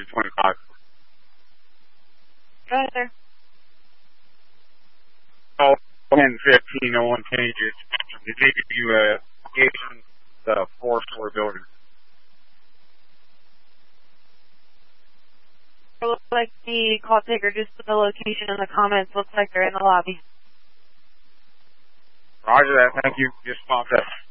1025. Go ahead, sir. Oh, 1015, no one changes. They give you a location, the 4-story building. It looks like the call taker just put the location in the comments. Looks like they're in the lobby. Roger that. Thank you. Just spot that.